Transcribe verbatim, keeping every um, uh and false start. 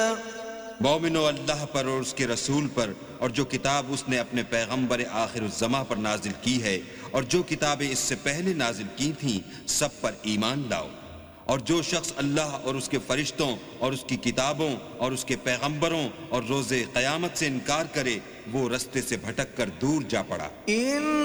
मोमिनो, अल्लाह पर और उसके रसूल पर और जो किताब उसने अपने पैगंबर आखिरुज़्ज़मा पर नाजिल की है और जो किताबें इससे पहले नाजिल की थीं, सब पर ईमान लाओ। और जो शख्स अल्लाह और उसके फरिश्तों और उसकी किताबों और उसके पैगंबरों और रोज़े क़यामत से इनकार करे, वो रस्ते से भटक कर दूर जा पड़ा।